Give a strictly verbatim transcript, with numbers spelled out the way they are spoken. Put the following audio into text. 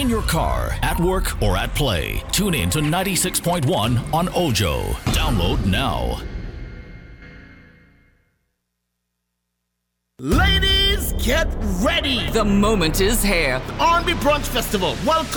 In your car, at work, or at play, tune in to ninety-six point one on Ojo. Download now. Ladies, get ready! The moment is here. R and B Brunch Festival. Welcome.